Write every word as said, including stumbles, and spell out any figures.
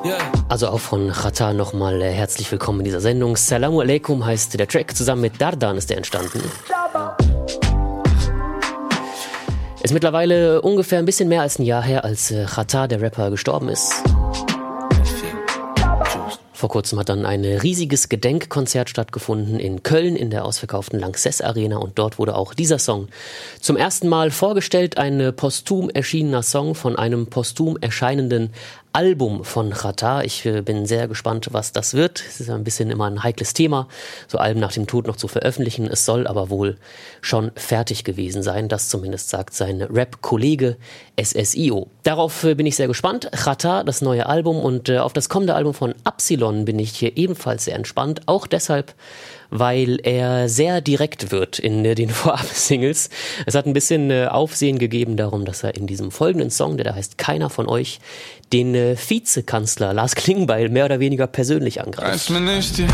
Also auch von Xatar nochmal äh, herzlich willkommen in dieser Sendung. Salamu Alaikum heißt der Track, zusammen mit Dardan ist der entstanden. Ist mittlerweile ungefähr ein bisschen mehr als ein Jahr her, als äh, Xatar, der Rapper, gestorben ist. Vor kurzem hat dann ein riesiges Gedenkkonzert stattgefunden in Köln in der ausverkauften Lanxess Arena und dort wurde auch dieser Song zum ersten Mal vorgestellt. Ein posthum erschienener Song von einem posthum erscheinenden Album von Xatar. Ich äh, bin sehr gespannt, was das wird. Es ist ein bisschen immer ein heikles Thema, so Alben nach dem Tod noch zu veröffentlichen. Es soll aber wohl schon fertig gewesen sein. Das zumindest sagt sein Rap-Kollege S S I O. Darauf äh, bin ich sehr gespannt. Xatar, das neue Album, und äh, auf das kommende Album von Absilon bin ich hier ebenfalls sehr entspannt. Auch deshalb, weil er sehr direkt wird in äh, den Vorab-Singles. Es hat ein bisschen äh, Aufsehen gegeben darum, dass er in diesem folgenden Song, der da heißt Keiner von euch, den äh, Vizekanzler Lars Klingbeil mehr oder weniger persönlich angreift.